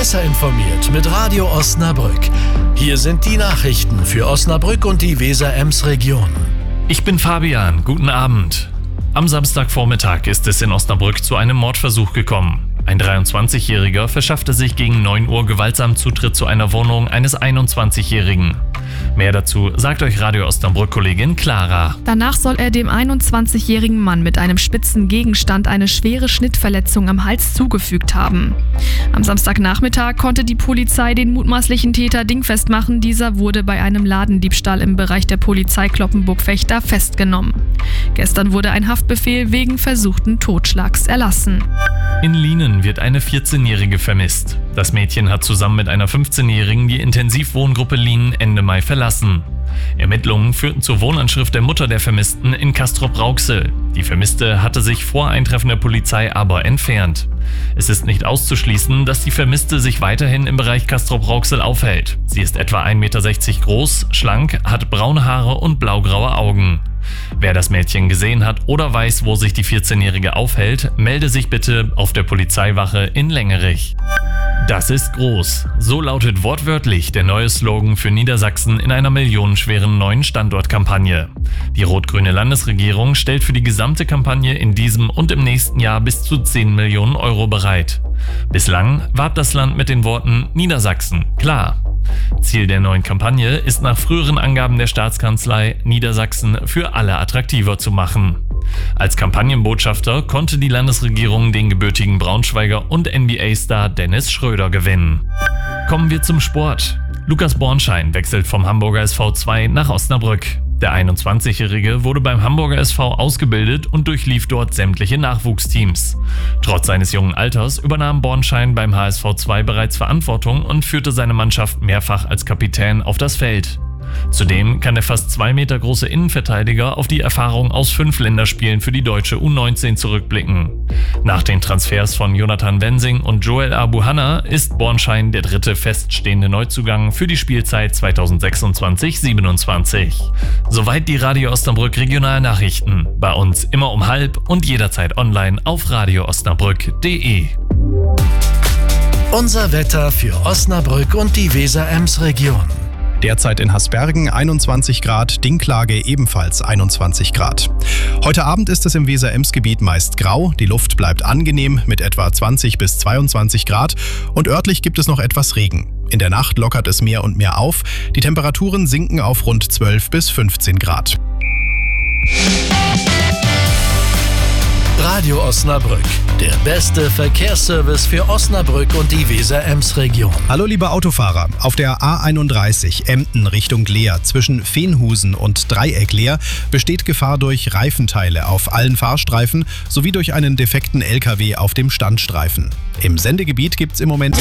Besser informiert mit Radio Osnabrück. Hier sind die Nachrichten für Osnabrück und die Weser-Ems-Region. Ich bin Fabian, guten Abend. Am Samstagvormittag ist es in Osnabrück zu einem Mordversuch gekommen. Ein 23-Jähriger verschaffte sich gegen 9 Uhr gewaltsam Zutritt zu einer Wohnung eines 21-Jährigen. Mehr dazu sagt euch Radio Osnabrück-Kollegin Clara. Danach soll er dem 21-jährigen Mann mit einem spitzen Gegenstand eine schwere Schnittverletzung am Hals zugefügt haben. Am Samstagnachmittag konnte die Polizei den mutmaßlichen Täter dingfest machen. Dieser wurde bei einem Ladendiebstahl im Bereich der Polizei Cloppenburg-Fechter festgenommen. Gestern wurde ein Haftbefehl wegen versuchten Totschlags erlassen. In Lienen wird eine 14-Jährige vermisst. Das Mädchen hat zusammen mit einer 15-Jährigen die Intensivwohngruppe Lienen Ende Mai verlassen. Ermittlungen führten zur Wohnanschrift der Mutter der Vermissten in Castrop-Rauxel. Die Vermisste hatte sich vor Eintreffen der Polizei aber entfernt. Es ist nicht auszuschließen, dass die Vermisste sich weiterhin im Bereich Castrop-Rauxel aufhält. Sie ist etwa 1,60 Meter groß, schlank, hat braune Haare und blaugraue Augen. Wer das Mädchen gesehen hat oder weiß, wo sich die 14-Jährige aufhält, melde sich bitte auf der Polizeiwache in Längerich. Das ist groß. So lautet wortwörtlich der neue Slogan für Niedersachsen in einer millionenschweren neuen Standortkampagne. Die rot-grüne Landesregierung stellt für die gesamte Kampagne in diesem und im nächsten Jahr bis zu 10 Millionen Euro bereit. Bislang warb das Land mit den Worten Niedersachsen, klar. Ziel der neuen Kampagne ist nach früheren Angaben der Staatskanzlei, Niedersachsen für alle attraktiver zu machen. Als Kampagnenbotschafter konnte die Landesregierung den gebürtigen Braunschweiger und NBA-Star Dennis Schröder gewinnen. Kommen wir zum Sport. Lukas Bornschein wechselt vom Hamburger SV 2 nach Osnabrück. Der 21-Jährige wurde beim Hamburger SV ausgebildet und durchlief dort sämtliche Nachwuchsteams. Trotz seines jungen Alters übernahm Bornschein beim HSV 2 bereits Verantwortung und führte seine Mannschaft mehrfach als Kapitän auf das Feld. Zudem kann der fast 2 Meter große Innenverteidiger auf die Erfahrung aus 5 Länderspielen für die deutsche U19 zurückblicken. Nach den Transfers von Jonathan Wensing und Joel Abuhanna ist Bornschein der dritte feststehende Neuzugang für die Spielzeit 2026/27. Soweit die Radio Osnabrück Regionalnachrichten. Bei uns immer um 12:30 und jederzeit online auf radioosnabrück.de. Unser Wetter für Osnabrück und die Weser-Ems-Region. Derzeit in Hasbergen 21 Grad, Dinklage ebenfalls 21 Grad. Heute Abend ist es im Weser-Ems-Gebiet meist grau, die Luft bleibt angenehm mit etwa 20 bis 22 Grad und örtlich gibt es noch etwas Regen. In der Nacht lockert es mehr und mehr auf, die Temperaturen sinken auf rund 12 bis 15 Grad. Radio Osnabrück, der beste Verkehrsservice für Osnabrück und die Weser-Ems-Region. Hallo liebe Autofahrer, auf der A31 Emden Richtung Leer zwischen Veenhusen und Dreieck Leer besteht Gefahr durch Reifenteile auf allen Fahrstreifen sowie durch einen defekten LKW auf dem Standstreifen. Im Sendegebiet gibt's im Moment